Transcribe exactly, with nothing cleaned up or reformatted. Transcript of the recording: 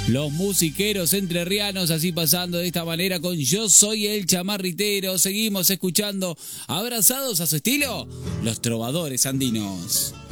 Los musiqueros entrerrianos, así pasando de esta manera con Yo Soy el Chamarritero. Seguimos escuchando, abrazados a su estilo, los trovadores andinos.